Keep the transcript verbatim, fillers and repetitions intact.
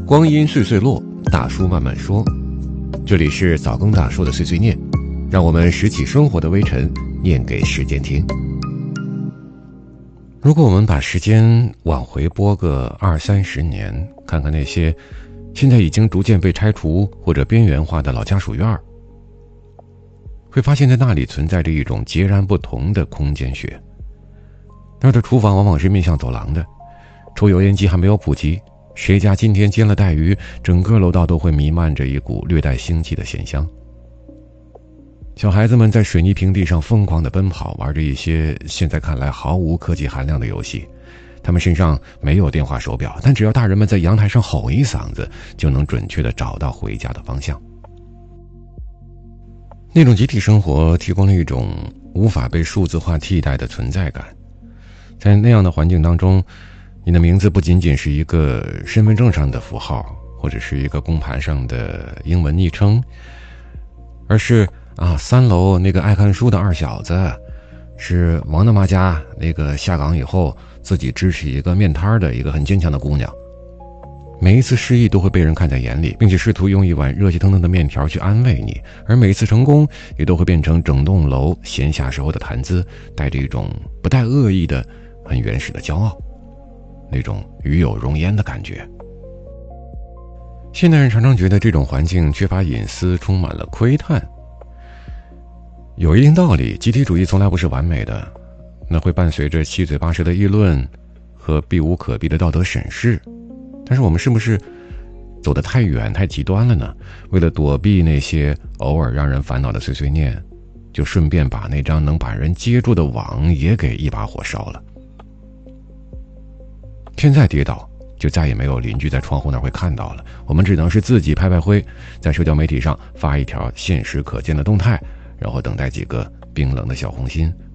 光阴岁岁落，大叔慢慢说。这里是早更大叔的碎碎念，让我们拾起生活的微尘，念给时间听。如果我们把时间往回拨个二三十年，看看那些现在已经逐渐被拆除或者边缘化的老家属院，会发现在那里存在着一种截然不同的空间学。那儿的厨房往往是面向走廊的，抽油烟机还没有普及，谁家今天煎了带鱼，整个楼道都会弥漫着一股略带腥气的咸香。小孩子们在水泥平地上疯狂地奔跑，玩着一些现在看来毫无科技含量的游戏。他们身上没有电话手表，但只要大人们在阳台上吼一嗓子，就能准确地找到回家的方向。那种集体生活提供了一种无法被数字化替代的存在感。在那样的环境当中，你的名字不仅仅是一个身份证上的符号，或者是一个公盘上的英文昵称，而是啊，三楼那个爱看书的二小子，是王大妈家那个下岗以后自己支起一个面摊的一个很坚强的姑娘。每一次失意都会被人看在眼里，并且试图用一碗热气腾腾的面条去安慰你，而每次成功也都会变成整栋楼闲暇时候的谈资，带着一种不带恶意的很原始的骄傲，那种与有荣焉的感觉。现代人常常觉得这种环境缺乏隐私，充满了窥探。有一定道理，集体主义从来不是完美的，那会伴随着七嘴八舌的议论和避无可避的道德审视。但是我们是不是走得太远太极端了呢？为了躲避那些偶尔让人烦恼的碎碎念，就顺便把那张能把人接住的网也给一把火烧了。现在跌倒就再也没有邻居在窗户那儿会看到了，我们只能是自己拍拍灰，在社交媒体上发一条现实可见的动态，然后等待几个冰冷的小红心